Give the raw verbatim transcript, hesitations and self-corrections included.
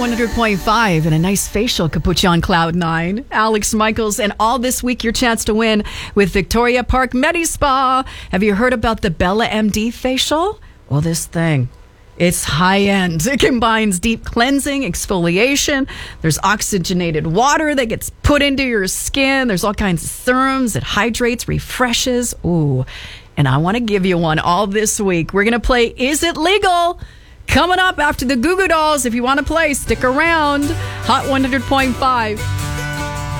one hundred point five and a nice facial could put you on cloud nine. Alex Michaels, and all this week your chance to win with Victoria Park Medi-Spa. Have you heard about the Bella M D facial? Well, this thing, it's high-end. It combines deep cleansing, exfoliation. There's oxygenated water that gets put into your skin. There's all kinds of serums. It hydrates, refreshes. Ooh, and I want to give you one all this week. We're going to play Is It Legal? Coming up after the Goo Goo Dolls. If you want to play, stick around. Hot one hundred point five.